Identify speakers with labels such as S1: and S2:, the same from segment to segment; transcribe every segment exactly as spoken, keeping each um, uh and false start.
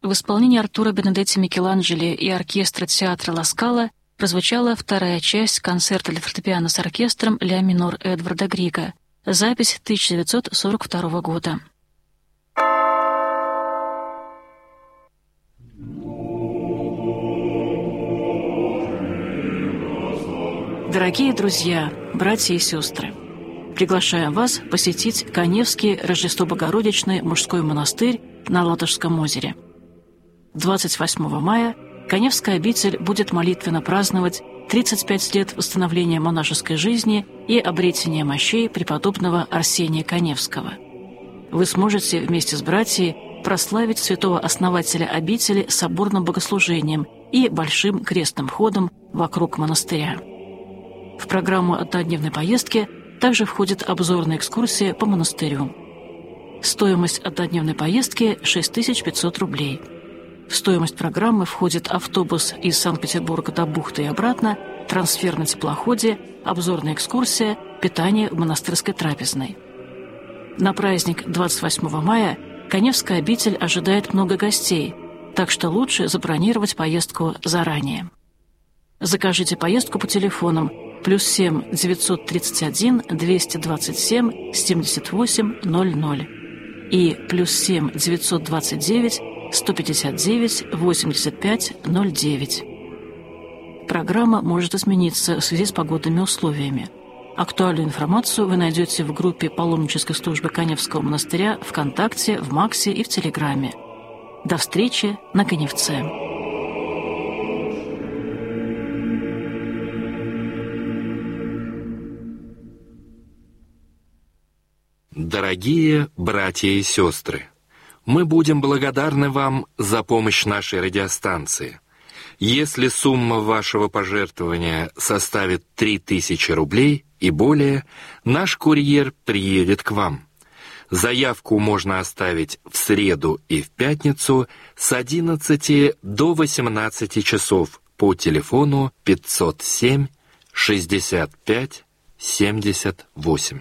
S1: В исполнении Артура Бенедетти Микеланджело и оркестра театра Ла Скала прозвучала вторая часть концерта для фортепиано с оркестром «Ля минор» Эдварда Грига, запись тысяча девятьсот сорок второго года. Дорогие друзья, братья и сестры, приглашаем вас посетить Каневский Рождество-Богородичный мужской монастырь на Ладожском озере. двадцать восьмого мая Каневская обитель будет молитвенно праздновать тридцать пять лет восстановления монашеской жизни и обретения мощей преподобного Арсения Каневского. Вы сможете вместе с братьями прославить святого основателя обители соборным богослужением и большим крестным ходом вокруг монастыря. В программу однодневной поездки также входит обзорная экскурсия по монастырю. Стоимость однодневной поездки – шесть тысяч пятьсот рублей. В стоимость программы входит автобус из Санкт-Петербурга до бухты и обратно, трансфер на теплоходе, обзорная экскурсия, питание в монастырской трапезной. На праздник двадцать восьмого мая Каневская обитель ожидает много гостей, так что лучше забронировать поездку заранее. Закажите поездку по телефонам плюс семь девятьсот тридцать один двести двадцать семь семьдесят восемь ноль ноль и плюс семь девятьсот двадцать девять сто пятьдесят девять восемьдесят пять ноль девять. Программа может измениться в связи с погодными условиями. Актуальную информацию вы найдете в группе паломнической службы Каневского монастыря ВКонтакте, в Максе и в Телеграме. До встречи на Каневце!
S2: Дорогие братья и сестры, мы будем благодарны вам за помощь нашей радиостанции. Если сумма вашего пожертвования составит три тысячи рублей и более, наш курьер приедет к вам. Заявку можно оставить в среду и в пятницу с одиннадцати до восемнадцати часов по телефону пятьсот семь шестьдесят пять семьдесят восемь.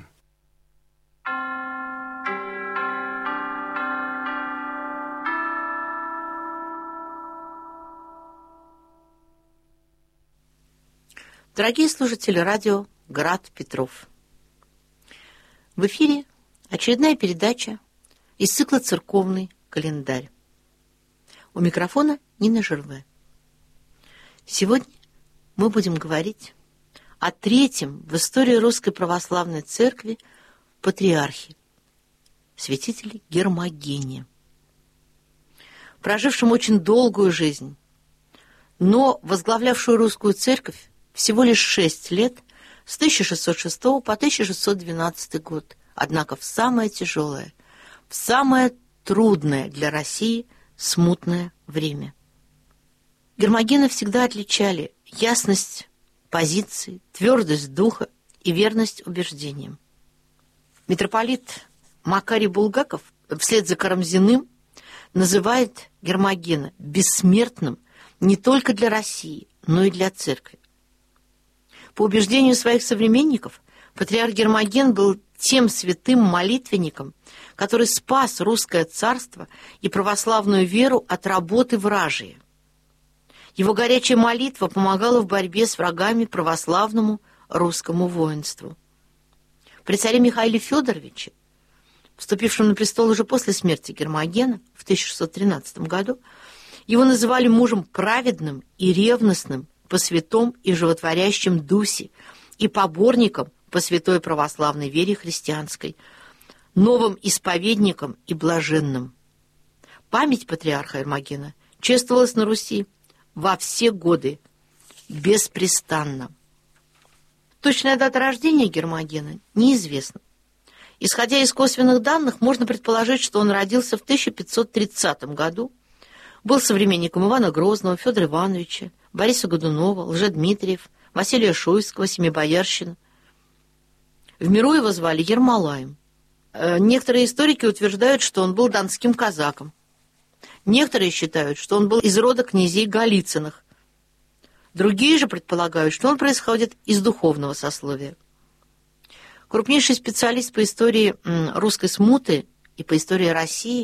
S3: Дорогие слушатели радио «Град Петров», в эфире очередная передача из цикла «Церковный календарь». У микрофона Нина Жерве. Сегодня мы будем говорить о третьем в истории Русской Православной Церкви патриархе, святителе Гермогене, прожившем очень долгую жизнь, но возглавлявшую русскую церковь всего лишь шесть лет, с тысяча шестьсот шестого по тысяча шестьсот двенадцатый год, однако в самое тяжелое, в самое трудное для России смутное время. Гермогена всегда отличали ясность позиции, твердость духа и верность убеждениям. Митрополит Макарий Булгаков вслед за Карамзиным называет Гермогена бессмертным не только для России, но и для церкви. По убеждению своих современников, патриарх Гермоген был тем святым молитвенником, который спас русское царство и православную веру от работы вражьей. Его горячая молитва помогала в борьбе с врагами православному русскому воинству. При царе Михаиле Федоровиче, вступившем на престол уже после смерти Гермогена в тысяча шестьсот тринадцатом году, его называли мужем праведным и ревностным по святом и животворящем дусе и поборником по святой православной вере христианской, новым исповедником и блаженным. Память патриарха Гермогена чествовалась на Руси во все годы, беспрестанно. Точная дата рождения Гермогена неизвестна. Исходя из косвенных данных, можно предположить, что он родился в тысяча пятьсот тридцатом году, был современником Ивана Грозного, Федора Ивановича, Бориса Годунова, Лжедмитриев, Василия Шуйского, Семибоярщины. В миру его звали Ермолаем. Некоторые историки утверждают, что он был донским казаком. Некоторые считают, что он был из рода князей Голицыных. Другие же предполагают, что он происходит из духовного сословия. Крупнейший специалист по истории русской смуты и по истории России в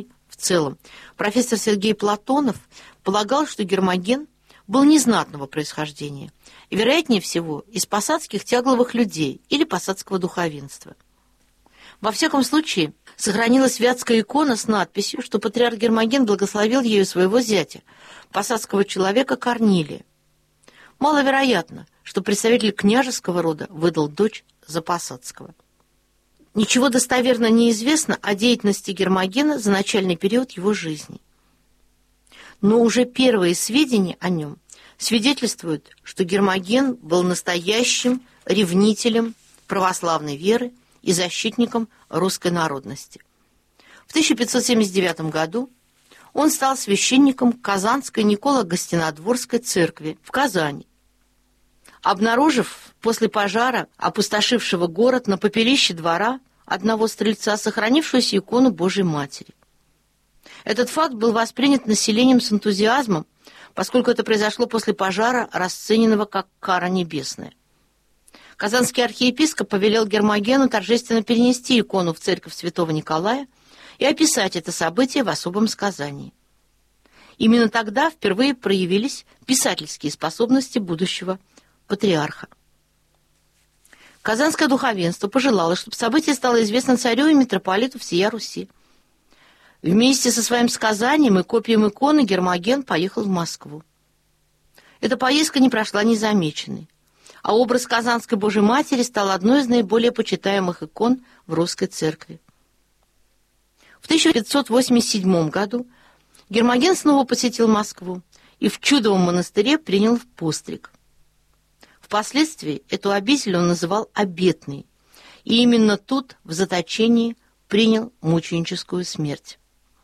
S3: целом, профессор Сергей Платонов полагал, что Гермоген был незнатного происхождения и, вероятнее всего, из посадских тягловых людей или посадского духовенства. Во всяком случае, сохранилась вятская икона с надписью, что патриарх Гермоген благословил ею своего зятя, посадского человека Корнилия. Маловероятно, что представитель княжеского рода выдал дочь за посадского. Ничего достоверно не известно о деятельности Гермогена за начальный период его жизни. Но уже первые сведения о нем свидетельствуют, что Гермоген был настоящим ревнителем православной веры и защитником русской народности. В тысяча пятьсот семьдесят девятом году он стал священником Казанской Николо-Гостинодворской церкви в Казани, обнаружив после пожара, опустошившего город, на попелище двора одного стрельца сохранившуюся икону Божией Матери. Этот факт был воспринят населением с энтузиазмом, поскольку это произошло после пожара, расцененного как кара небесная. Казанский архиепископ повелел Гермогену торжественно перенести икону в церковь святого Николая и описать это событие в особом сказании. Именно тогда впервые проявились писательские способности будущего патриарха. Казанское духовенство пожелало, чтобы событие стало известно царю и митрополиту всея Руси. Вместе со своим сказанием и копией иконы Гермоген поехал в Москву. Эта поездка не прошла незамеченной, а образ Казанской Божией Матери стал одной из наиболее почитаемых икон в русской церкви. В тысяча пятьсот восемьдесят седьмом году Гермоген снова посетил Москву и в Чудовом монастыре принял постриг. Впоследствии эту обитель он называл Обетной, и именно тут, в заточении, принял мученическую смерть.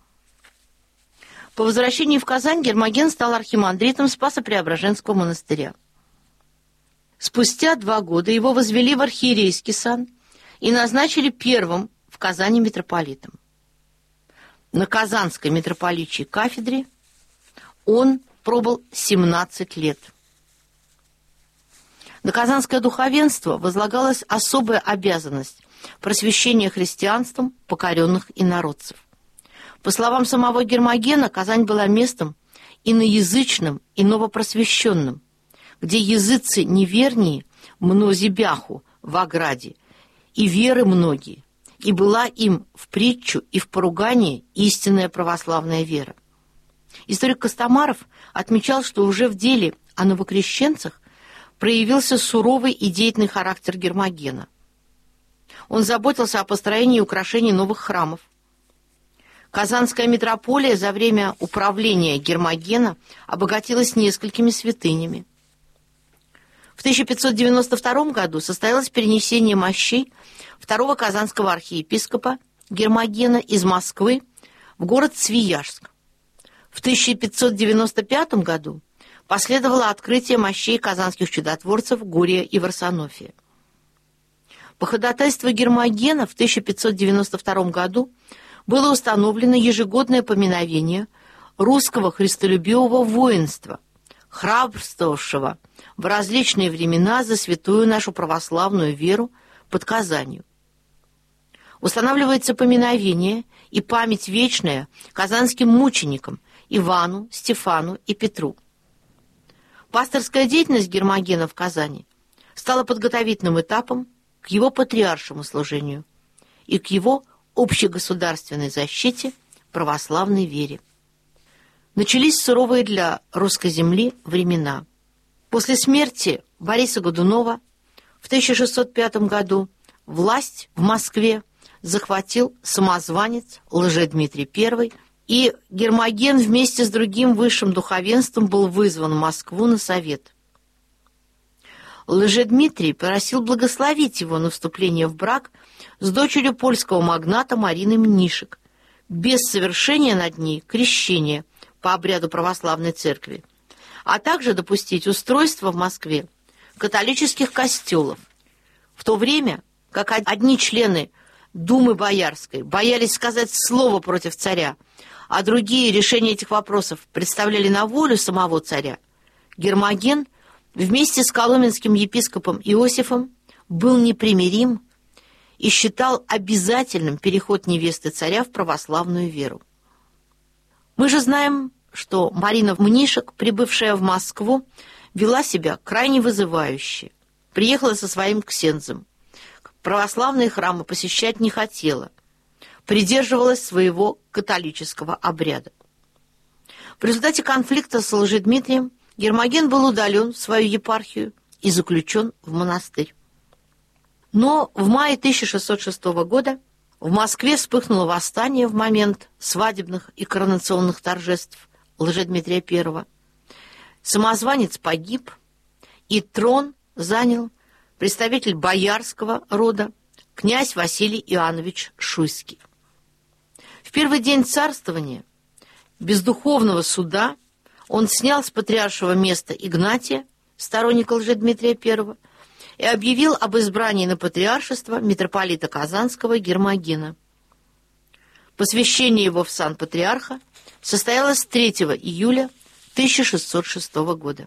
S3: По возвращении в Казань Гермоген стал архимандритом Спасо-Преображенского монастыря. Спустя два года его возвели в архиерейский сан и назначили первым в Казани митрополитом. На Казанской митрополичьей кафедре он пробыл семнадцать лет. На казанское духовенство возлагалась особая обязанность просвещения христианством покоренных инородцев. По словам самого Гермогена, Казань была местом иноязычным и новопросвещенным, где языцы невернее мнози бяху в ограде, и веры многие, и была им в притчу и в поругание истинная православная вера. Историк Костомаров отмечал, что уже в деле о новокрещенцах проявился суровый и деятельный характер Гермогена. Он заботился о построении и украшении новых храмов. Казанская митрополия за время управления Гермогена обогатилась несколькими святынями. В тысяча пятьсот девяносто втором году состоялось перенесение мощей второго казанского архиепископа Гермогена из Москвы в город Свияжск. В тысяча пятьсот девяносто пятом году последовало открытие мощей казанских чудотворцев Гурия и Варсонофия. По ходатайству Гермогена в тысяча пятьсот девяносто втором году было установлено ежегодное поминовение русского христолюбивого воинства, храбрствовавшего в различные времена за святую нашу православную веру под Казанью. Устанавливается поминовение и память вечная казанским мученикам Ивану, Стефану и Петру. Пасторская деятельность Гермогена в Казани стала подготовительным этапом к его патриаршему служению и к его общегосударственной защите православной вере. Начались суровые для русской земли времена. После смерти Бориса Годунова в тысяча шестьсот пятом году власть в Москве захватил самозванец Лжедмитрий Первый, и Гермоген вместе с другим высшим духовенством был вызван в Москву на совет. Лжедмитрий просил благословить его на вступление в брак с дочерью польского магната Марины Мнишек, без совершения над ней крещения по обряду православной церкви, а также допустить устройство в Москве католических костелов, в то время как одни члены Думы Боярской боялись сказать слово против царя, а другие решения этих вопросов представляли на волю самого царя. Гермоген вместе с коломенским епископом Иосифом был непримирим и считал обязательным переход невесты царя в православную веру. Мы же знаем, что Марина Мнишек, прибывшая в Москву, вела себя крайне вызывающе. Приехала со своим ксензом. Православные храмы посещать не хотела. Придерживалась своего католического обряда. В результате конфликта с Лжедмитрием Гермоген был удален в свою епархию и заключен в монастырь. Но в мае тысяча шестьсот шестого года в Москве вспыхнуло восстание в момент свадебных и коронационных торжеств Лжедмитрия Первого. Самозванец погиб, и трон занял представитель боярского рода, князь Василий Иоаннович Шуйский. В первый день царствования, без духовного суда, он снял с патриаршего места Игнатия, сторонника Лжедмитрия Первого, и объявил об избрании на патриаршество митрополита Казанского Гермогена. Посвящение его в сан патриарха состоялось третьего июля тысяча шестьсот шестого года.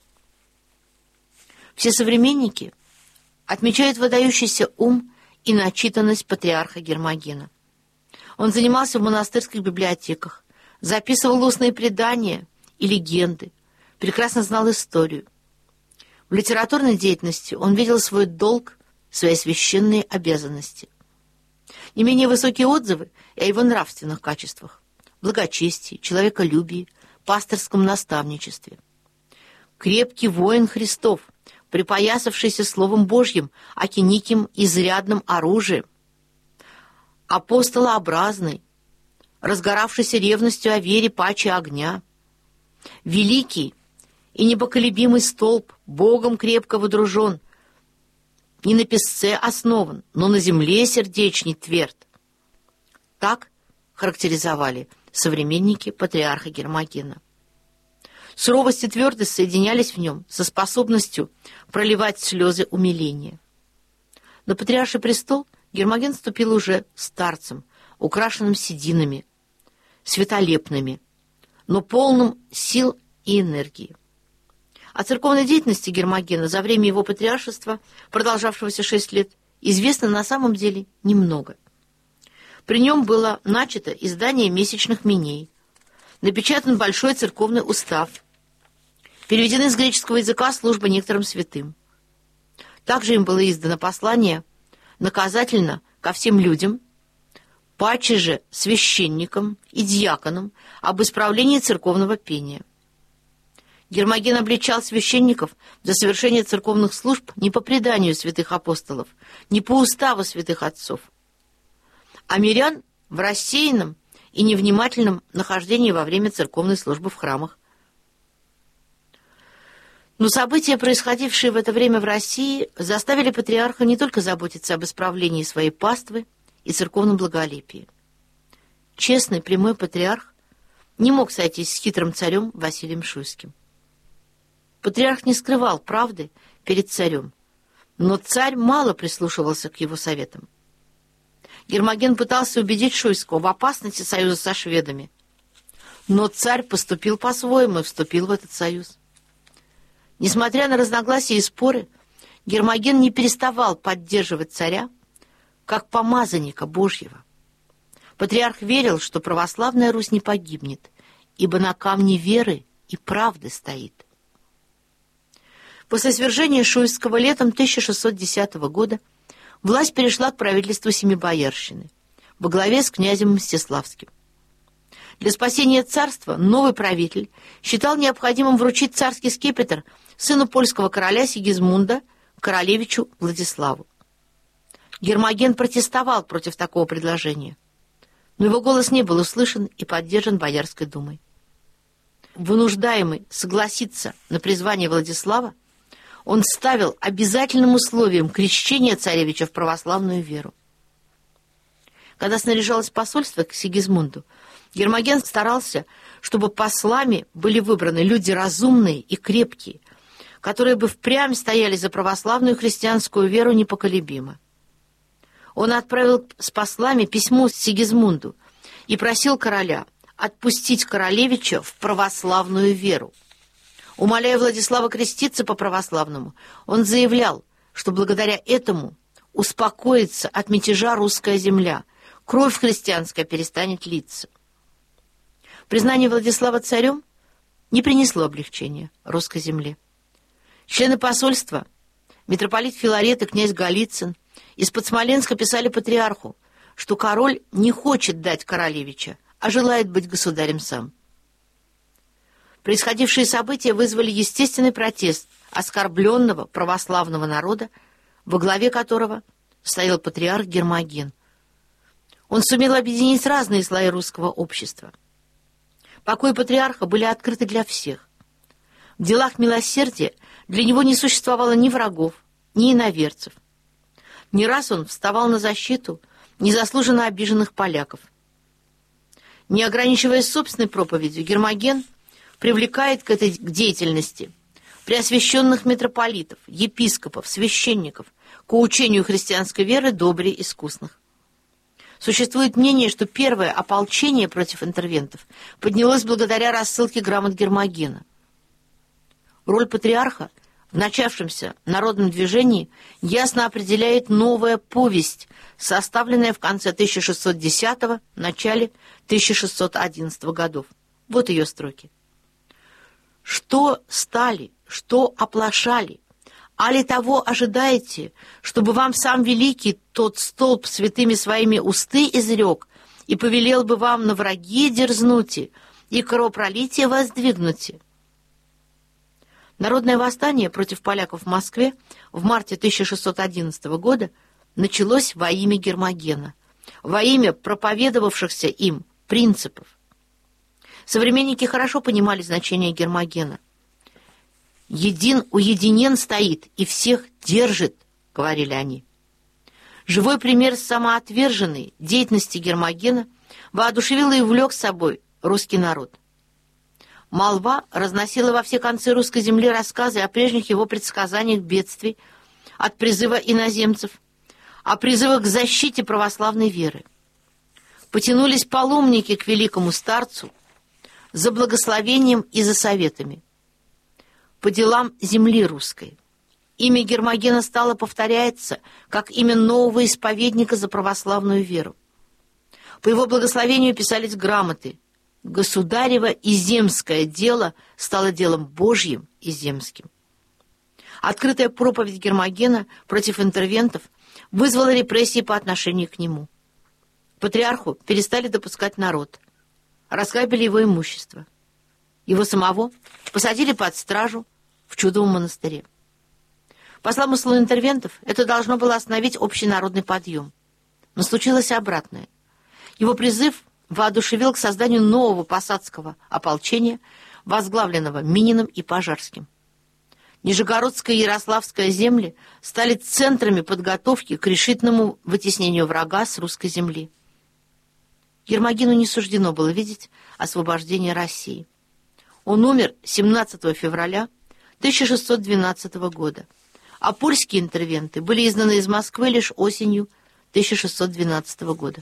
S3: Все современники отмечают выдающийся ум и начитанность патриарха Гермогена. Он занимался в монастырских библиотеках, записывал устные предания и легенды, прекрасно знал историю. В литературной деятельности он видел свой долг, свои священные обязанности. Не менее высокие отзывы и о его нравственных качествах, благочестии, человеколюбии, пасторском наставничестве. Крепкий воин Христов, припоясавшийся Словом Божьим, аки неким изрядным оружием. Апостолообразный, разгоравшийся ревностью о вере паче огня. Великий и непоколебимый столб, Богом крепко водружен, не на песце основан, но на земле сердечный тверд. Так характеризовали современники патриарха Гермогена. Суровость и твердость соединялись в нем со способностью проливать слезы умиления. На патриарший престол Гермоген вступил уже старцем, украшенным сединами, светолепными, но полным сил и энергии. О церковной деятельности Гермогена за время его патриаршества, продолжавшегося шесть лет, известно на самом деле немного. При нем было начато издание месячных меней, напечатан большой церковный устав, переведены с греческого языка службы некоторым святым. Также им было издано послание наказательно ко всем людям, паче же священникам и диаконам об исправлении церковного пения. Гермоген обличал священников за совершение церковных служб не по преданию святых апостолов, не по уставу святых отцов, а мирян в рассеянном и невнимательном нахождении во время церковной службы в храмах. Но события, происходившие в это время в России, заставили патриарха не только заботиться об исправлении своей паствы и церковном благолепии. Честный, прямой патриарх не мог сойтись с хитрым царем Василием Шуйским. Патриарх не скрывал правды перед царем, но царь мало прислушивался к его советам. Гермоген пытался убедить Шуйского в опасности союза со шведами, но царь поступил по-своему и вступил в этот союз. Несмотря на разногласия и споры, Гермоген не переставал поддерживать царя как помазанника Божьего. Патриарх верил, что православная Русь не погибнет, ибо на камне веры и правды стоит. После свержения Шуйского летом тысяча шестьсот десятого года власть перешла к правительству Семибоярщины во главе с князем Мстиславским. Для спасения царства новый правитель считал необходимым вручить царский скипетр сыну польского короля Сигизмунда, королевичу Владиславу. Гермоген протестовал против такого предложения, но его голос не был услышан и поддержан Боярской думой. Вынуждаемый согласиться на призвание Владислава, он ставил обязательным условием крещение царевича в православную веру. Когда снаряжалось посольство к Сигизмунду, Гермоген старался, чтобы послами были выбраны люди разумные и крепкие, которые бы впрямь стояли за православную христианскую веру непоколебимо. Он отправил с послами письмо Сигизмунду и просил короля отпустить королевича в православную веру. Умоляя Владислава креститься по-православному, он заявлял, что благодаря этому успокоится от мятежа русская земля, кровь христианская перестанет литься. Признание Владислава царем не принесло облегчения русской земле. Члены посольства, митрополит Филарет и князь Голицын, из-под Смоленска писали патриарху, что король не хочет дать королевича, а желает быть государем сам. Происходившие события вызвали естественный протест оскорбленного православного народа, во главе которого стоял патриарх Гермоген. Он сумел объединить разные слои русского общества. Покои патриарха были открыты для всех. В делах милосердия для него не существовало ни врагов, ни иноверцев. Не раз он вставал на защиту незаслуженно обиженных поляков. Не ограничиваясь собственной проповедью, Гермоген привлекает к этой деятельности преосвященных митрополитов, епископов, священников к учению христианской веры добре искусных. Существует мнение, что первое ополчение против интервентов поднялось благодаря рассылке грамот Гермогена. Роль патриарха в начавшемся народном движении ясно определяет новая повесть, составленная в конце тысяча шестьсот десятого, начале тысяча шестьсот одиннадцатого годов. Вот ее строки. «Что стали, что оплошали? Али того ожидаете, чтобы вам сам великий тот столб святыми своими усты изрек, и повелел бы вам на враги дерзнуте, и кровопролитие воздвигнуте?» Народное восстание против поляков в Москве в марте тысяча шестьсот одиннадцатого года началось во имя Гермогена, во имя проповедовавшихся им принципов. Современники хорошо понимали значение Гермогена. «Един уединен стоит и всех держит», — говорили они. Живой пример самоотверженной деятельности Гермогена воодушевил и увлек с собой русский народ. Молва разносила во все концы русской земли рассказы о прежних его предсказаниях бедствий от призыва иноземцев, о призывах к защите православной веры. Потянулись паломники к великому старцу за благословением и за советами. По делам земли русской имя Гермогена стало повторяться как имя нового исповедника за православную веру. По его благословению писались грамоты. Государево и земское дело стало делом Божьим и земским. Открытая проповедь Гермогена против интервентов вызвала репрессии по отношению к нему. Патриарху перестали допускать народ, разграбили его имущество. Его самого посадили под стражу в Чудовом монастыре. По замыслу интервентов это должно было остановить общенародный подъем. Но случилось обратное. Его призыв воодушевил к созданию нового посадского ополчения, возглавленного Мининым и Пожарским. Нижегородская и Ярославская земли стали центрами подготовки к решительному вытеснению врага с русской земли. Гермогену не суждено было видеть освобождение России. Он умер семнадцатого февраля тысяча шестьсот двенадцатого года, а польские интервенты были изгнаны из Москвы лишь осенью тысяча шестьсот двенадцатого года.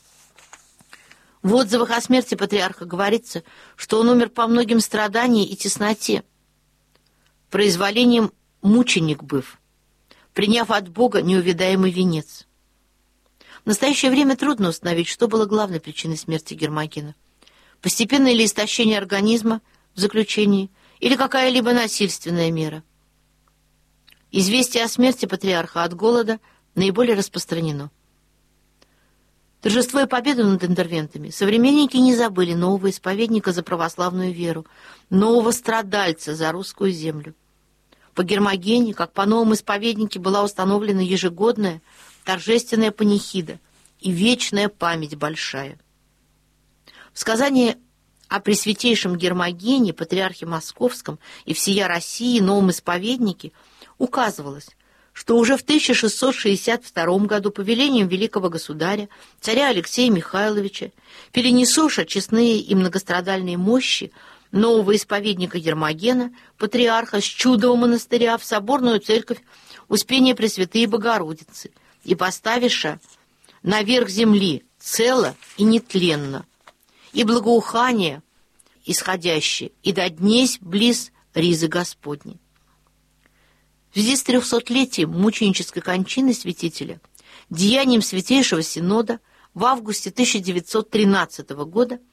S3: В отзывах о смерти патриарха говорится, что он умер по многим страданиям и тесноте, произволением мученик быв, приняв от Бога неувидаемый венец. В настоящее время трудно установить, что было главной причиной смерти Гермогена. Постепенное ли истощение организма в заключении или какая-либо насильственная мера. Известие о смерти патриарха от голода наиболее распространено. Торжествуя победу над интервентами, современники не забыли нового исповедника за православную веру, нового страдальца за русскую землю. По Гермогене, как по новому исповеднике, была установлена ежегодная торжественная панихида и вечная память большая. В сказании о Пресвятейшем Гермогене, патриархе Московском и всея России новом исповеднике указывалось, что уже в тысяча шестьсот шестьдесят втором году повелением великого государя, царя Алексея Михайловича, перенесоша честные и многострадальные мощи нового исповедника Гермогена, патриарха с Чудового монастыря в соборную церковь Успения Пресвятые Богородицы и поставиша наверх земли цело и нетленно, и благоухание исходящее, и до днесь близ ризы Господней. В связи с трехсотлетием мученической кончины святителя, деянием Святейшего Синода в августе тысяча девятьсот тринадцатого года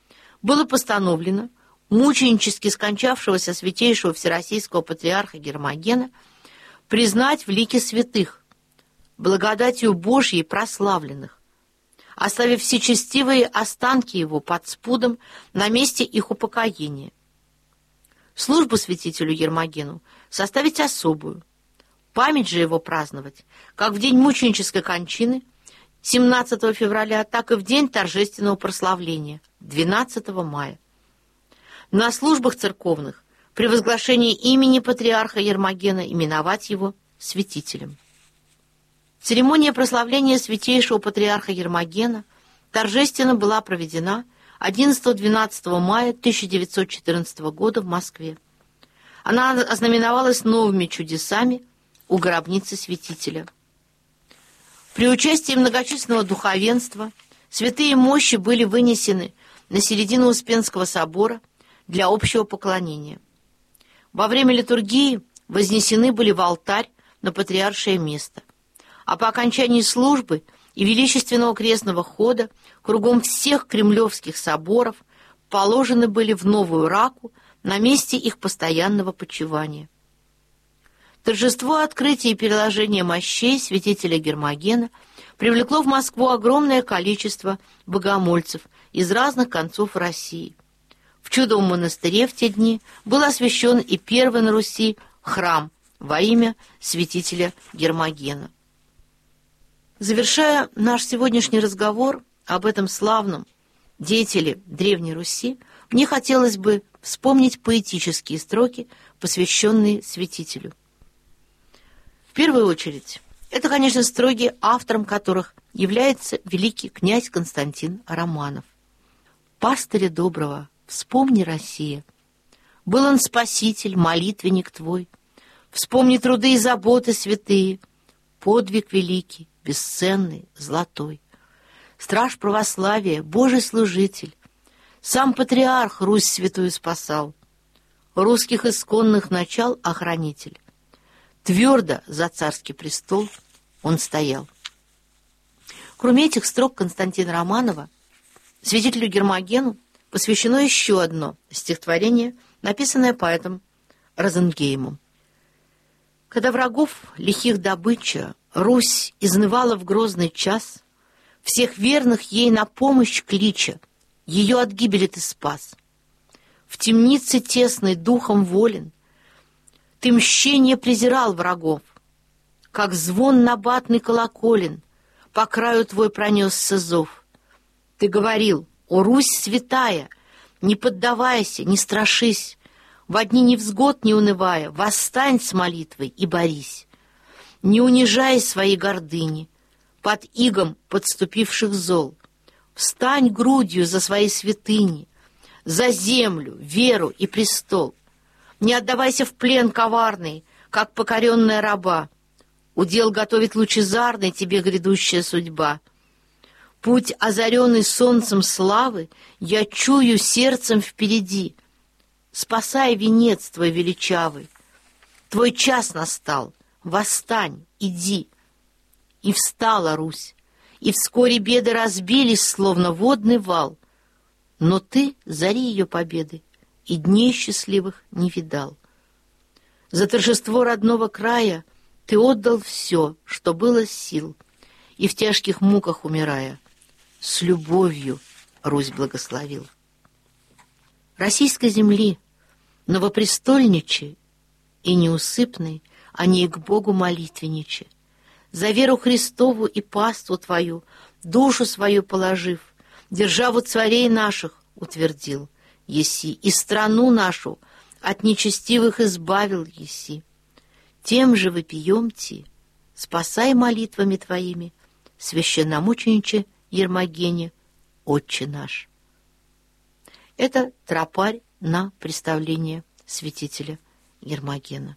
S3: было постановлено мученически скончавшегося святейшего всероссийского патриарха Гермогена признать в лике святых, благодатью Божьей прославленных, оставив всечестивые останки его под спудом на месте их упокоения. Службу святителю Гермогену составить особую, память же его праздновать, как в день мученической кончины, семнадцатого февраля, так и в день торжественного прославления, двенадцатого мая. На службах церковных при возглашении имени патриарха Гермогена именовать его святителем. Церемония прославления святейшего патриарха Гермогена торжественно была проведена одиннадцатого-двенадцатого мая тысяча девятьсот четырнадцатого года в Москве. Она ознаменовалась новыми чудесами у гробницы святителя. При участии многочисленного духовенства святые мощи были вынесены на середину Успенского собора для общего поклонения. Во время литургии вознесены были в алтарь на патриаршее место, а по окончании службы и величественного крестного хода кругом всех кремлевских соборов положены были в новую раку на месте их постоянного почивания. Торжество открытия и переложения мощей святителя Гермогена привлекло в Москву огромное количество богомольцев из разных концов России. В Чудовом монастыре в те дни был освящен и первый на Руси храм во имя святителя Гермогена. Завершая наш сегодняшний разговор об этом славном деятеле Древней Руси, мне хотелось бы вспомнить поэтические строки, посвященные святителю. В первую очередь, это, конечно, строки, автором которых является великий князь Константин Романов. «Пастыря доброго, вспомни, Россия, был он спаситель, молитвенник твой. Вспомни труды и заботы святые, подвиг великий, бесценный, золотой. Страж православия, Божий служитель, сам патриарх Русь святую спасал, русских исконных начал охранитель. Твердо за царский престол он стоял». Кроме этих строк Константина Романова, святителю Гермогену посвящено еще одно стихотворение, написанное поэтом Розенгеймом. Когда врагов лихих добыча Русь изнывала в грозный час, всех верных ей на помощь клича, ее от гибели ты спас. В темнице тесной духом волен ты мщение презирал врагов, как звон набатный колоколен по краю твой пронесся зов. Ты говорил: «О, Русь святая, не поддавайся, не страшись, во дни невзгод не унывая, восстань с молитвой и борись. Не унижай своей гордыни под игом подступивших зол. Встань грудью за свои святыни, за землю, веру и престол. Не отдавайся в плен коварный, как покоренная раба. Удел готовит лучезарной тебе грядущая судьба. Путь, озаренный солнцем славы, я чую сердцем впереди. Спасай венец твой величавый. Твой час настал, восстань, иди». И встала Русь, и вскоре беды разбились, словно водный вал. Но ты зари ее победы и дней счастливых не видал. За торжество родного края ты отдал все, что было сил, и в тяжких муках умирая, с любовью Русь благословил. Российской земли, новопрестольниче и неусыпной, а не к Богу молитвенниче, за веру Христову и паству твою, душу свою положив, державу царей наших утвердил еси, и страну нашу от нечестивых избавил еси. Тем же вопиемте, спасай молитвами твоими, священномучениче Гермогене, Отче наш. Это тропарь на представление святителя Гермогена.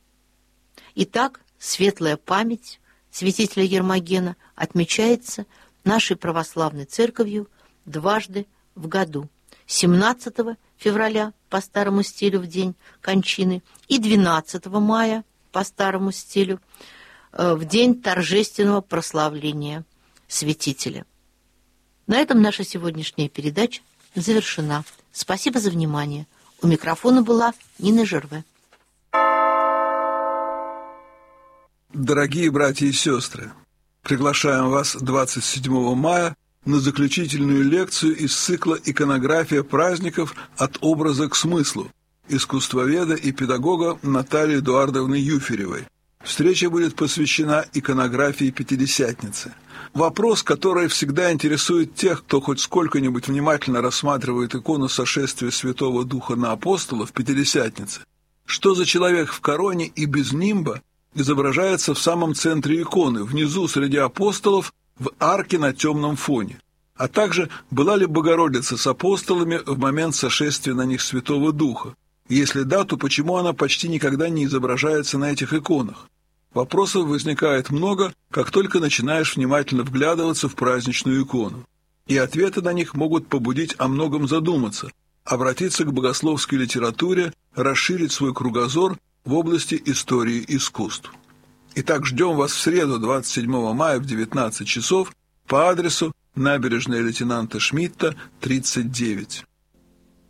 S3: Итак, светлая память святителя Гермогена отмечается нашей православной церковью дважды в году. семнадцатого февраля по старому стилю в день кончины и двенадцатого мая по старому стилю в день торжественного прославления святителя. На этом наша сегодняшняя передача завершена. Спасибо за внимание. У микрофона была Нина Жерве.
S4: Дорогие братья и сестры, приглашаем вас двадцать седьмого мая на заключительную лекцию из цикла «Иконография праздников от образа к смыслу» искусствоведа и педагога Натальи Эдуардовны Юферевой. Встреча будет посвящена иконографии Пятидесятницы. Вопрос, который всегда интересует тех, кто хоть сколько-нибудь внимательно рассматривает икону сошествия Святого Духа на апостолов Пятидесятницы. Что за человек в короне и без нимба изображается в самом центре иконы, внизу среди апостолов, в арке на темном фоне? А также, была ли Богородица с апостолами в момент сошествия на них Святого Духа? Если да, то почему она почти никогда не изображается на этих иконах? Вопросов возникает много, как только начинаешь внимательно вглядываться в праздничную икону. И ответы на них могут побудить о многом задуматься, обратиться к богословской литературе, расширить свой кругозор в области истории искусств. Итак, ждем вас в среду, двадцать седьмого мая в девятнадцать часов по адресу Набережная лейтенанта Шмидта, тридцать девять.